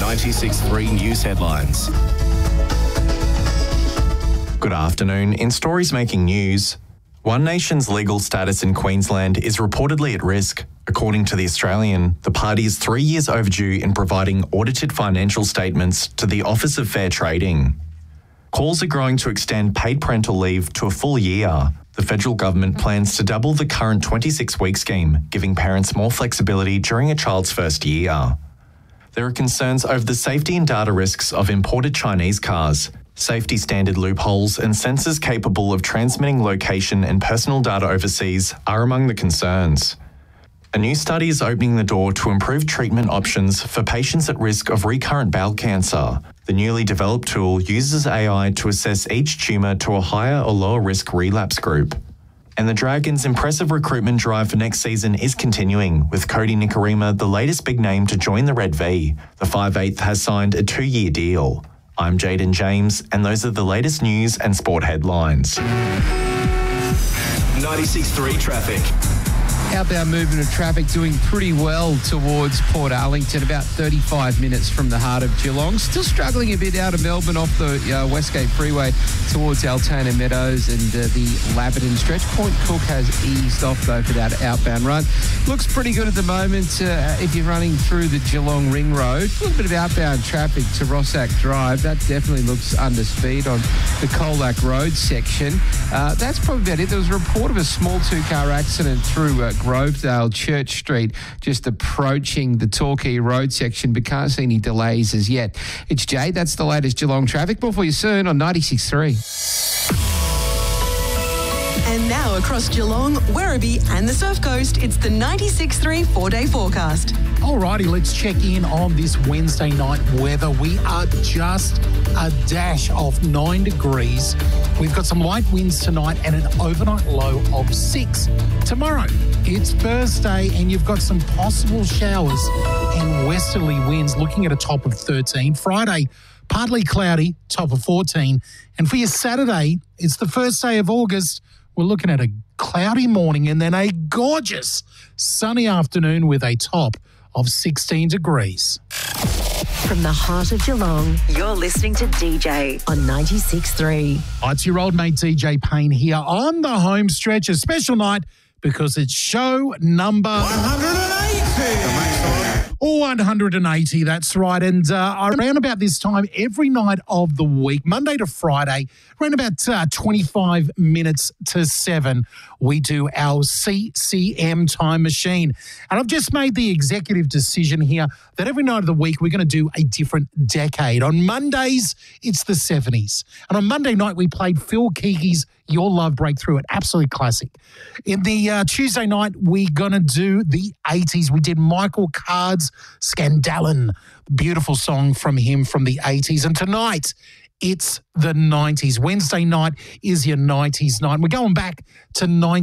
96.3 News Headlines. Good afternoon. In stories making news, One Nation's legal status in Queensland is reportedly at risk. According to The Australian, the party is 3 years overdue in providing audited financial statements to the Office of Fair Trading. Calls are growing to extend paid parental leave to a full year. The federal government plans to double the current 26-week scheme, giving parents more flexibility during a child's first year. There are concerns over the safety and data risks of imported Chinese cars. Safety standard loopholes and sensors capable of transmitting location and personal data overseas are among the concerns. A new study is opening the door to improve treatment options for patients at risk of recurrent bowel cancer. The newly developed tool uses AI to assess each tumour to a higher or lower risk relapse group. And the Dragons' impressive recruitment drive for next season is continuing, with Cody Nikorima the latest big name to join the Red V. The 5'8" has signed a 2-year deal. I'm Jaden James, and those are the latest news and sport headlines. 96.3 traffic. Outbound movement of traffic doing pretty well towards Port Arlington, about 35 minutes from the heart of Geelong. Still struggling a bit out of Melbourne off the Westgate Freeway towards Altona Meadows and the Laverton stretch. Point Cook has eased off though for that outbound run. Looks pretty good at the moment if you're running through the Geelong Ring Road. A little bit of outbound traffic to Rossack Drive. That definitely looks under speed on the Colac Road section. That's probably about it. There was a report of a small 2-car accident through Grovedale Church Street, just approaching the Torquay Road section, but can't see any delays as yet. It's Jay. That's the latest Geelong traffic. More for you soon on 96.3. And now across Geelong, Werribee and the Surf Coast, it's the 96.3 4-day forecast. Alrighty, let's check in on this Wednesday night weather. We are just a dash off 9 degrees. We've got some light winds tonight and an overnight low of 6. Tomorrow, it's Thursday and you've got some possible showers and westerly winds looking at a top of 13. Friday, partly cloudy, top of 14. And for your Saturday, it's the first day of August. We're looking at a cloudy morning and then a gorgeous sunny afternoon with a top of 16 degrees. From the heart of Geelong, you're listening to DJ on 96.3. It's your old mate DJ Payne here on the home stretch, a special night because it's show number 180, that's right. And around about this time, every night of the week, Monday to Friday, around about 25 minutes to 7, we do our CCM Time Machine. And I've just made the executive decision here that every night of the week, we're going to do a different decade. On Mondays, it's the 70s. And on Monday night, we played Phil Keaggy's Your Love Breakthrough, an absolute classic. In the Tuesday night, we're going to do the 80s. We did Michael Card's Scandalin, beautiful song from him from the 80s. And tonight, it's the 90s. Wednesday night is your 90s night. We're going back to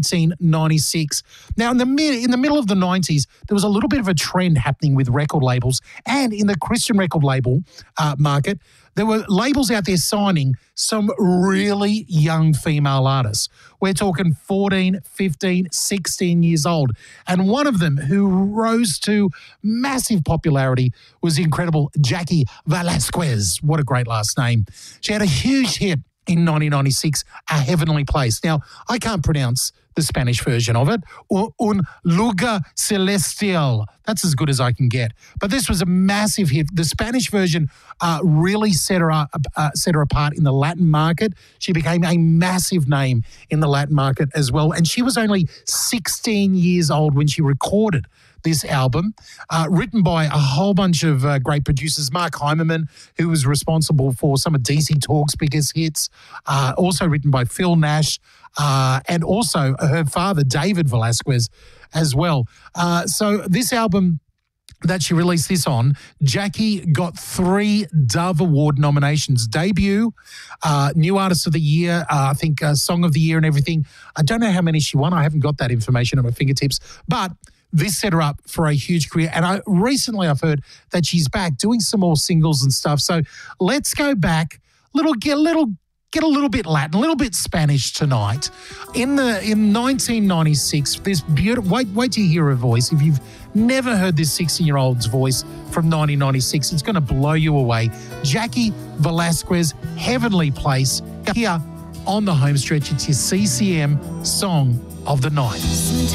1996. Now, in the middle of the 90s, there was a little bit of a trend happening with record labels, and in the Christian record label market, there were labels out there signing some really young female artists. We're talking 14, 15, 16 years old. And one of them who rose to massive popularity was the incredible Jackie Velasquez. What a great last name. She had a huge hit in 1996, A Heavenly Place. Now, I can't pronounce the Spanish version of it, Un Lugar Celestial. That's as good as I can get. But this was a massive hit. The Spanish version really set her apart in the Latin market. She became a massive name in the Latin market as well. And she was only 16 years old when she recorded this album, written by a whole bunch of great producers. Mark Heimerman, who was responsible for some of DC Talk's biggest hits, also written by Phil Nash, and also her father, David Velasquez, as well. So this album that she released this on, Jackie got 3 Dove Award nominations. Debut, New Artist of the Year, I think Song of the Year and everything. I don't know how many she won. I haven't got that information at my fingertips. But this set her up for a huge career. And recently I've heard that she's back doing some more singles and stuff. So let's go back, little get a little bit Latin, a little bit Spanish tonight. In 1996, this beautiful, wait till you hear her voice. If you've never heard this 16-year-old's voice from 1996, it's going to blow you away. Jackie Velasquez, Heavenly Place, here on the home stretch. It's your CCM Song of the Night.